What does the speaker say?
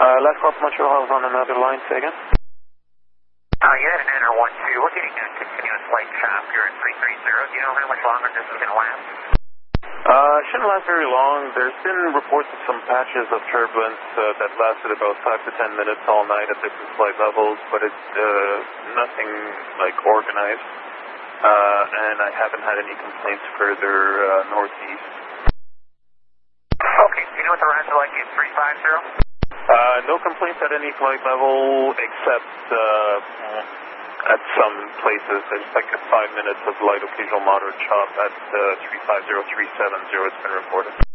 Last call from Montreal, I was on another line, say again? You had an Enter 1-2. We're getting a continuous light trap. You're at 330. Do you know how much longer this is going to last? Shouldn't last very long. There's been reports of some patches of turbulence that lasted about 5 to 10 minutes all night at different flight levels, but it's nothing like organized. And I haven't had any complaints further northeast. Okay, do you know what the routes are like at 350? No complaints at any flight level except at some places. There's like 5 minutes of light occasional moderate chop at 350, 370 it's been reported.